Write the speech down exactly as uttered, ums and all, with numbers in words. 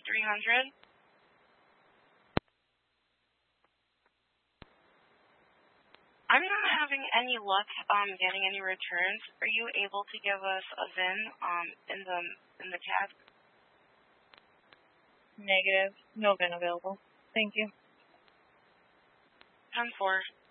three hundred. I'm not having any luck um, getting any returns. Are you able to give us a V I N um, in the in the chat? Negative. No V I N available. Thank you. ten four.